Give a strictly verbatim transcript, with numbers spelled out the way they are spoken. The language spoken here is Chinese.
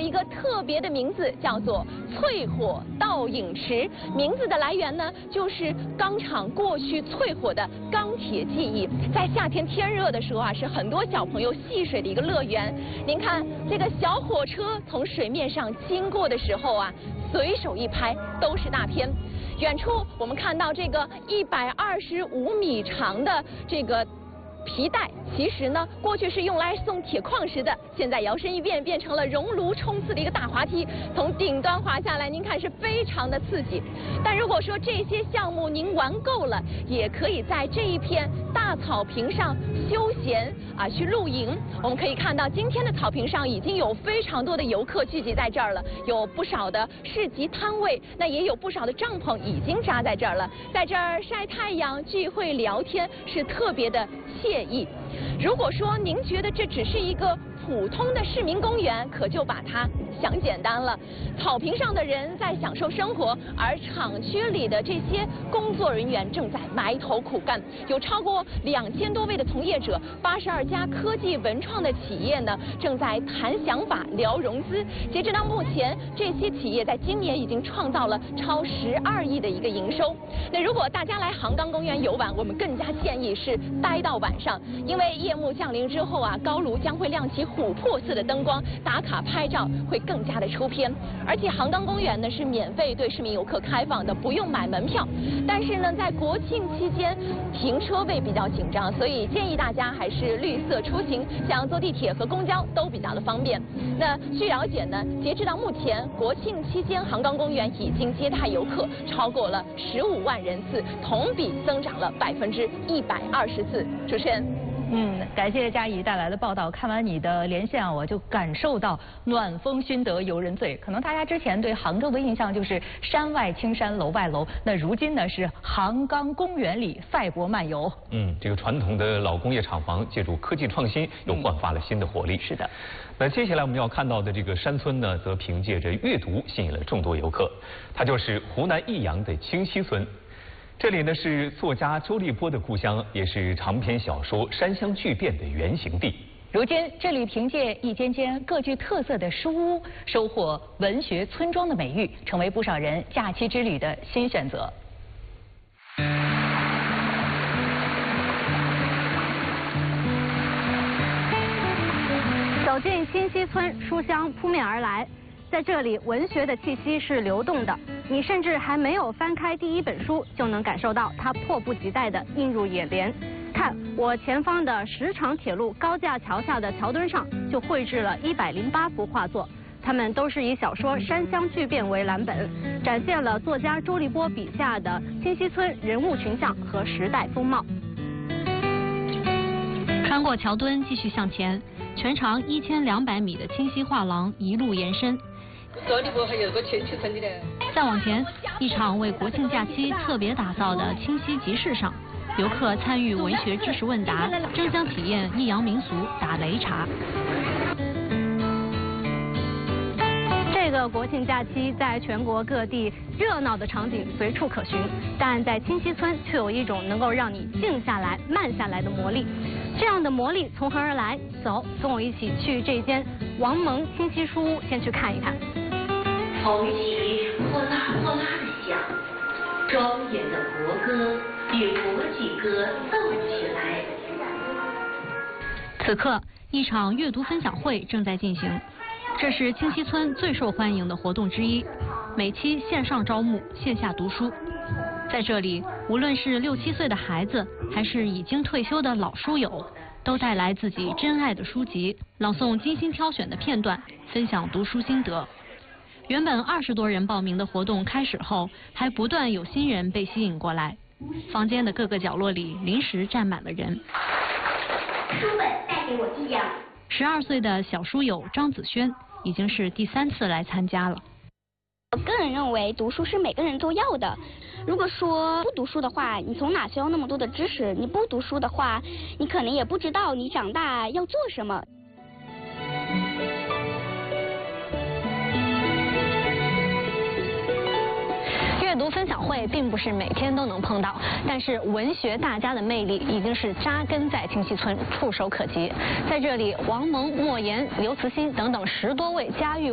一个特别的名字，叫做淬火倒影池。名字的来源呢，就是钢厂过去淬火的钢铁记忆。在夏天天热的时候啊，是很多小朋友戏水的一个乐园。您看这个小火车从水面上经过的时候啊，随手一拍都是大片。远处我们看到这个一百二十五米长的这个皮带，其实呢，过去是用来送铁矿石的，现在摇身一变变成了熔炉冲刺的一个大滑梯，从顶端滑下来，您看是非常的刺激。但如果说这些项目您玩够了，也可以在这一片大草坪上休闲啊，去露营。我们可以看到今天的草坪上已经有非常多的游客聚集在这儿了，有不少的市集摊位，那也有不少的帐篷已经扎在这儿了，在这儿晒太阳、聚会、聊天是特别的惬意。如果说您觉得这只是一个普通的市民公园，可就把它想简单了。草坪上的人在享受生活，而厂区里的这些工作人员正在埋头苦干。有超过两千多位的从业者，八十二家科技文创的企业呢，正在谈想法、聊融资。截止到目前，这些企业在今年已经创造了超十二亿的一个营收。那如果大家来杭冈公园游玩，我们更加建议是待到晚上，因为夜幕降临之后啊，高炉将会亮起琥珀色的灯光，打卡拍照会更加的出片。而且杭冈公园呢是免费对市民游客开放的，不用买门票。但是呢，在国庆期间停车位比较紧张，所以建议大家还是绿色出行，像坐地铁和公交都比较的方便。那据了解呢，截至到目前，国庆期间杭冈公园已经接待游客超过了十五万人次，同比增长了百分之一百二十四。主持人。 嗯，感谢佳怡带来的报道。看完你的连线啊，我就感受到暖风熏得游人醉。可能大家之前对杭州的印象就是山外青山楼外楼，那如今呢是杭冈公园里赛博漫游。 嗯，这个传统的老工业厂房借助科技创新，又焕发了新的活力。 是的。 那接下来我们要看到的这个山村呢，则凭借着阅读吸引了众多游客。它就是湖南益阳的清溪村。这里呢是作家周立波的故乡，也是长篇小说《山乡巨变》的原型地。 如今，这里凭借一间间各具特色的书屋，收获文学村庄的美誉，成为不少人假期之旅的新选择。 走进清溪村，书香扑面而来。在这里，文学的气息是流动的，你甚至还没有翻开第一本书，就能感受到它迫不及待地映入眼帘。看，我前方的石长铁路高架桥下的桥墩上，就绘制了一百零八幅画作，它们都是以小说《山乡巨变》为蓝本，展现了作家周立波笔下的清溪村人物群像和时代风貌。 穿过桥墩，继续向前，全长一千两百米的清溪画廊一路延伸。 这里不还有个清溪村的呢。 再往前，一场为国庆假期特别打造的清溪集市上，游客参与文学知识问答，争相体验益阳民俗打擂茶。 这个国庆假期，在全国各地热闹的场景随处可寻，但在清溪村却有一种能够让你静下来、慢下来的魔力。这样的魔力从何而来？走，跟我一起去这间王蒙清溪书屋，先去看一看。 风起呼啦呼啦的响，庄严的国歌与国际歌奏起来。 此刻，一场阅读分享会正在进行，这是清溪村最受欢迎的活动之一，每期线上招募，线下读书。在这里，无论是六七岁的孩子，还是已经退休的老书友，都带来自己珍爱的书籍，朗诵精心挑选的片段，分享读书心得。原本二十多人报名的活动开始后，还不断有新人被吸引过来，房间的各个角落里临时站满了人。 书本带给我力量。 十二岁的小书友张子轩已经是第三次来参加了。 我个人认为，读书是每个人都要的。如果说不读书的话，你从哪学到那么多的知识？你不读书的话，你可能也不知道你长大要做什么。 阅读分享会并不是每天都能碰到，但是文学大家的魅力已经是扎根在清溪村，触手可及。在这里，王蒙、莫言、刘慈欣等等十多位家喻